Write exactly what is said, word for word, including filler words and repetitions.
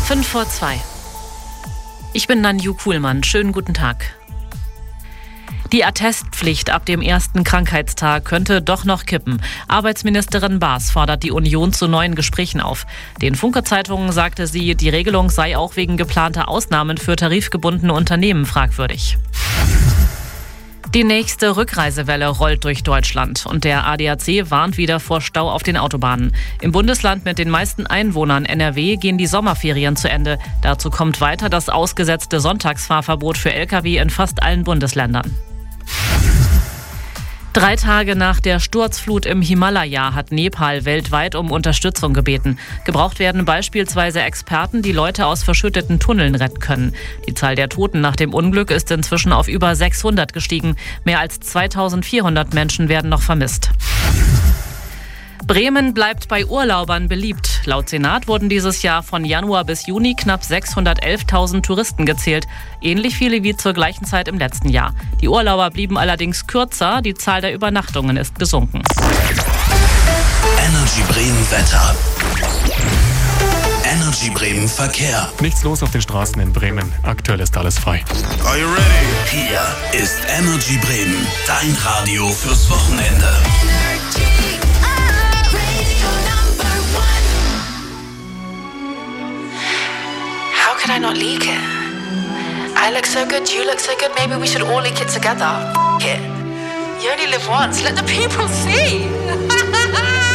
Fünf vor zwei. Ich bin Nanju Kuhlmann. Schönen guten Tag. Die Attestpflicht ab dem ersten Krankheitstag könnte doch noch kippen. Arbeitsministerin Baas fordert die Union zu neuen Gesprächen auf. Den Funke-Zeitungen sagte sie, die Regelung sei auch wegen geplanter Ausnahmen für tarifgebundene Unternehmen fragwürdig. Die nächste Rückreisewelle rollt durch Deutschland und der A D A C warnt wieder vor Stau auf den Autobahnen. Im Bundesland mit den meisten Einwohnern N R W gehen die Sommerferien zu Ende. Dazu kommt weiter das ausgesetzte Sonntagsfahrverbot für L K W in fast allen Bundesländern. Drei Tage nach der Sturzflut im Himalaya hat Nepal weltweit um Unterstützung gebeten. Gebraucht werden beispielsweise Experten, die Leute aus verschütteten Tunneln retten können. Die Zahl der Toten nach dem Unglück ist inzwischen auf über sechshundert gestiegen. Mehr als zweitausendvierhundert Menschen werden noch vermisst. Bremen bleibt bei Urlaubern beliebt. Laut Senat wurden dieses Jahr von Januar bis Juni knapp sechshundertelftausend Touristen gezählt. Ähnlich viele wie zur gleichen Zeit im letzten Jahr. Die Urlauber blieben allerdings kürzer. Die Zahl der Übernachtungen ist gesunken. Energy Bremen Wetter. Energy Bremen Verkehr. Nichts los auf den Straßen in Bremen. Aktuell ist alles frei. Are you ready? Hier ist Energy Bremen, dein Radio fürs Wochenende. How could I not leak it? I look so good, you look so good, maybe we should all leak it together. F it. You only live once, let the people see.